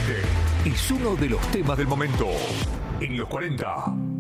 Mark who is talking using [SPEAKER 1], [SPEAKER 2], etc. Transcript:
[SPEAKER 1] Este es uno de los temas del momento. En los 40